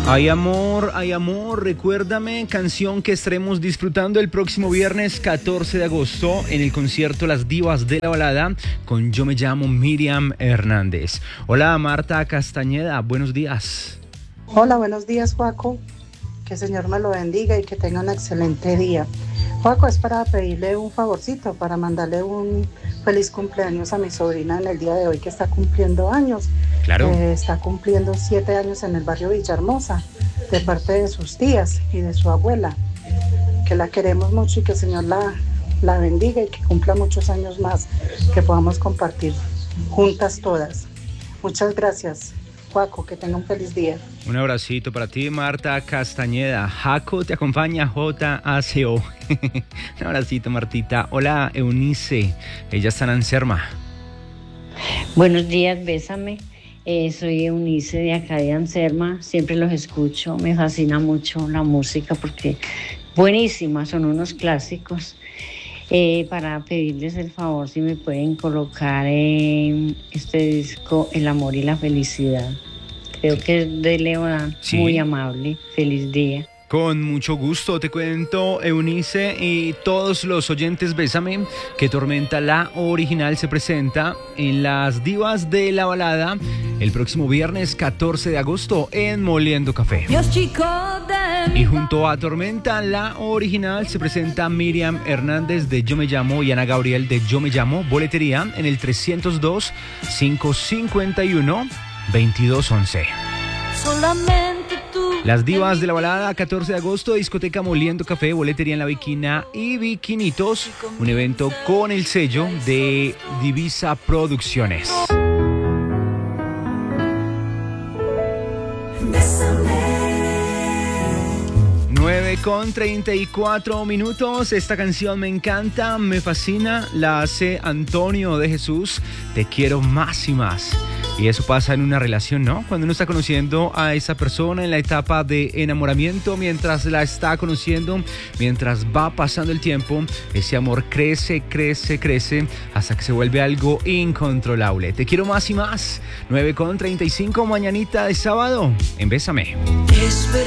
Hay amor, recuérdame, canción que estaremos disfrutando el próximo viernes 14 de agosto en el concierto Las Divas de la Balada con Yo Me Llamo Miriam Hernández. Hola Marta Castañeda, buenos días. Hola, buenos días, Joaco. Que el Señor me lo bendiga y que tenga un excelente día. Joaco, es para pedirle un favorcito, para mandarle un feliz cumpleaños a mi sobrina en el día de hoy que está cumpliendo años. Claro. Está cumpliendo 7 años en el barrio Villahermosa, de parte de sus tías y de su abuela. Que la queremos mucho y que el Señor la bendiga y que cumpla muchos años más, que podamos compartir juntas todas. Muchas gracias, Joaco, que tenga un feliz día. Un abracito para ti, Marta Castañeda. Jaco te acompaña, J-A-C-O. Un abracito, Martita. Hola, Eunice. Ella está en Anserma. Buenos días, bésame. Soy Eunice de acá de Anserma. Siempre los escucho. Me fascina mucho la música porque buenísima, son unos clásicos. Para pedirles el favor si me pueden colocar en este disco El amor y la felicidad. Creo que es de Leonard, sí. Muy amable, feliz día. Con mucho gusto te cuento, Eunice, y todos los oyentes, bésame, que Tormenta la original se presenta en Las Divas de la Balada el próximo viernes 14 de agosto en Moliendo Café. Y junto a Tormenta la original se presenta Miriam Hernández de Yo Me Llamo y Ana Gabriel de Yo Me Llamo. Boletería en el 302-551-2211. Solamente tú. Las Divas de la Balada, 14 de agosto, discoteca Moliendo Café, boletería en La Bikina y Bikinitos, un evento con el sello de Divisa Producciones. 9:34. Esta canción me encanta, me fascina, la hace Antonio de Jesús. Te quiero más y más. Y eso pasa en una relación, ¿no? Cuando uno está conociendo a esa persona en la etapa de enamoramiento, mientras la está conociendo, mientras va pasando el tiempo, ese amor crece, crece, crece, hasta que se vuelve algo incontrolable. Te quiero más y más. 9:35, mañanita de sábado, en Bésame.